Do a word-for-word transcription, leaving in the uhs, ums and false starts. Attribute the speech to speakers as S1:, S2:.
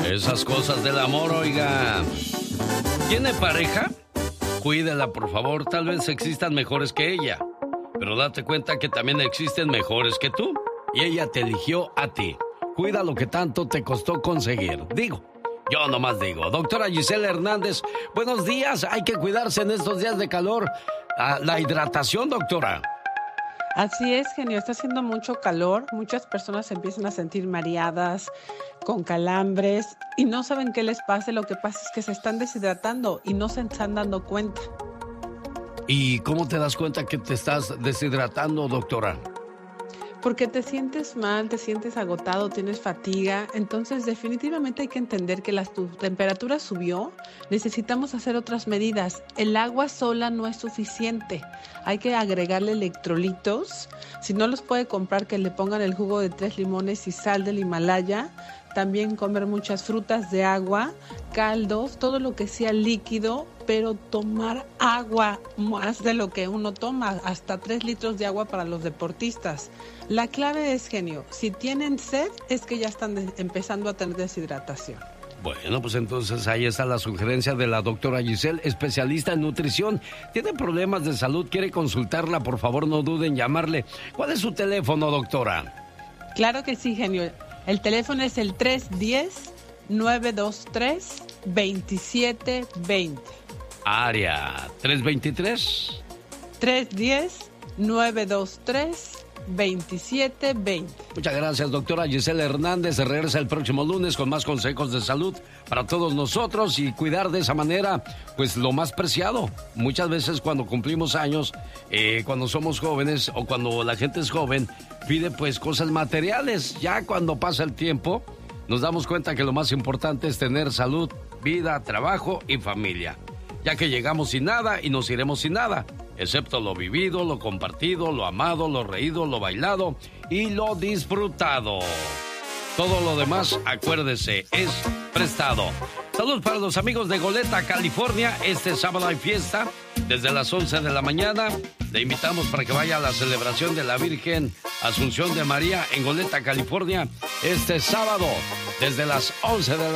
S1: Esas cosas del amor, oiga. ¿Tiene pareja? Cuídela, por favor. Tal vez existan mejores que ella. Pero date cuenta que también existen mejores que tú. Y ella te eligió a ti. Cuida lo que tanto te costó conseguir. Digo, yo nomás digo. Doctora Gisela Hernández, buenos días. Hay que cuidarse en estos días de calor. Ah, la hidratación, doctora.
S2: Así es, genio. Está haciendo mucho calor. Muchas personas se empiezan a sentir mareadas, con calambres, y no saben qué les pasa. Lo que pasa es que se están deshidratando y no se están dando cuenta.
S1: ¿Y cómo te das cuenta que te estás deshidratando, doctora?
S2: Porque te sientes mal, te sientes agotado, tienes fatiga. Entonces definitivamente hay que entender que la tu temperatura subió. Necesitamos hacer otras medidas. El agua sola no es suficiente. Hay que agregarle electrolitos. Si no los puede comprar, que le pongan el jugo de tres limones y sal del Himalaya. También comer muchas frutas de agua, caldos, todo lo que sea líquido, pero tomar agua más de lo que uno toma, hasta tres litros de agua para los deportistas. La clave es, genio, si tienen sed es que ya están de- empezando a tener deshidratación.
S1: Bueno, pues entonces ahí está la sugerencia de la doctora Giselle, especialista en nutrición. ¿Tiene problemas de salud? ¿Quiere consultarla? Por favor, no duden en llamarle. ¿Cuál es su teléfono, doctora?
S2: Claro que sí, genio. El teléfono es el tres uno cero, nueve dos tres, dos siete dos cero.
S1: Área tres veintitrés.
S2: tres uno cero, nueve dos tres, dos siete dos cero.
S1: Muchas gracias, doctora Gisela Hernández. Regresa el próximo lunes con más consejos de salud para todos nosotros y cuidar de esa manera, pues, lo más preciado. Muchas veces cuando cumplimos años, eh, cuando somos jóvenes o cuando la gente es joven, pide, pues, cosas materiales. Ya cuando pasa el tiempo, nos damos cuenta que lo más importante es tener salud, vida, trabajo y familia. Ya que llegamos sin nada y nos iremos sin nada, excepto lo vivido, lo compartido, lo amado, lo reído, lo bailado y lo disfrutado. Todo lo demás, acuérdese, es prestado. Salud para los amigos de Goleta, California. Este sábado hay fiesta desde las once de la mañana. Le invitamos para que vaya a la celebración de la Virgen Asunción de María en Goleta, California, este sábado desde las once de la mañana.